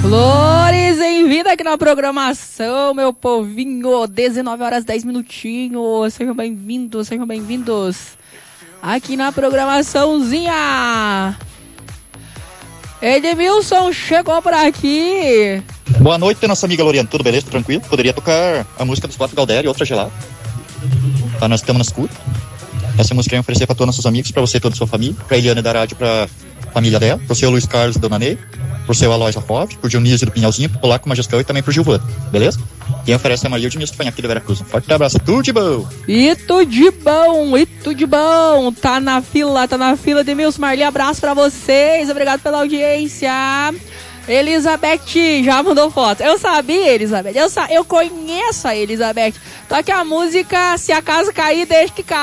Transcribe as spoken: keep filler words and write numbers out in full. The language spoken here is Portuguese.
Flores em vida aqui na programação, meu povinho. dezenove horas dez minutinhos. Sejam bem-vindos, sejam bem-vindos. Aqui na programaçãozinha. Edmilson chegou por aqui. Boa noite, nossa amiga Loriane. Tudo beleza? Tranquilo? Poderia tocar a música dos Quatro Galdério e outra gelada. Tá, nós estamos na escuta. Essa música eu oferecer para todos os nossos amigos, para você e toda a sua família, para Eliane da rádio, para família dela, pro seu Luiz Carlos e Dona Ney, pro seu Aloysio Rafov, pro Dionísio do Pinhalzinho, pro Polaco Majestão e também pro Gilvano, beleza? Quem oferece é a Maria Edmilson aqui da Veracruz. Um forte abraço, tudo de bom! E tudo de bom, e tudo de bom! Tá na fila, tá na fila, Edmilson, Marli, abraço pra vocês, obrigado pela audiência! Elizabeth já mandou foto. Eu sabia, Elizabeth, eu, sa- eu conheço a Elizabeth. Só que a música, se a casa cair, deixa que caia.